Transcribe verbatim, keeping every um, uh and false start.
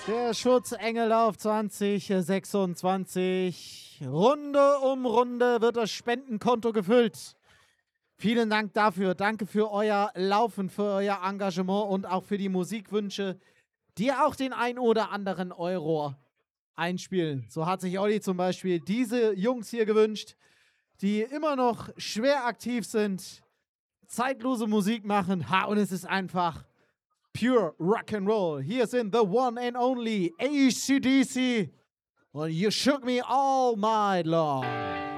Der Schutzengel zwanzig sechsundzwanzig. Runde um Runde wird das Spendenkonto gefüllt. Vielen Dank dafür. Danke für euer Laufen, für euer Engagement und auch für die Musikwünsche, die auch den ein oder anderen Euro einspielen. So hat sich Olli zum Beispiel diese Jungs hier gewünscht, die immer noch schwer aktiv sind, zeitlose Musik machen. Ha, und es ist einfach pure Rock'n'Roll. Hier sind the one and only A C D C und You Shook Me All Night Long.